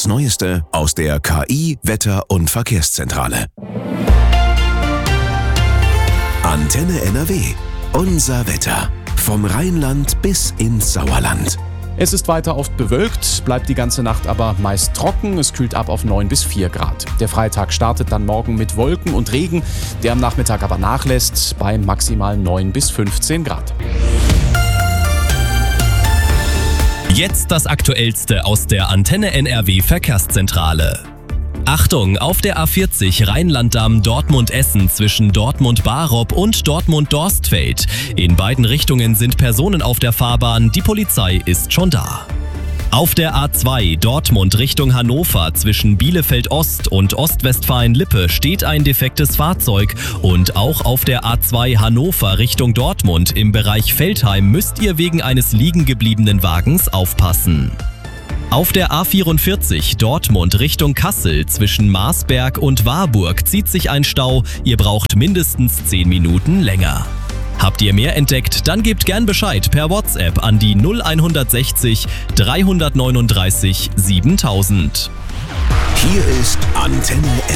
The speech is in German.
Neueste aus der KI, Wetter- und Verkehrszentrale. Antenne NRW. Unser Wetter. Vom Rheinland bis ins Sauerland. Es ist weiter oft bewölkt, bleibt die ganze Nacht aber meist trocken. Es kühlt ab auf 9 bis 4 Grad. Der Freitag startet dann morgen mit Wolken und Regen, der am Nachmittag aber nachlässt bei maximal 9 bis 15 Grad. Jetzt das Aktuellste aus der Antenne NRW Verkehrszentrale. Achtung, auf der A40 Rheinland-Damm Dortmund-Essen zwischen Dortmund-Barob und Dortmund-Dorstfeld. In beiden Richtungen sind Personen auf der Fahrbahn, die Polizei ist schon da. Auf der A2 Dortmund Richtung Hannover zwischen Bielefeld-Ost und Ostwestfalen-Lippe steht ein defektes Fahrzeug. Und auch auf der A2 Hannover Richtung Dortmund im Bereich Veltheim müsst ihr wegen eines liegen gebliebenen Wagens aufpassen. Auf der A44 Dortmund Richtung Kassel zwischen Marsberg und Warburg zieht sich ein Stau. Ihr braucht mindestens 10 Minuten länger. Habt ihr mehr entdeckt? Dann gebt gern Bescheid per WhatsApp an die 0160 339 7000. Hier ist Antenne NRW.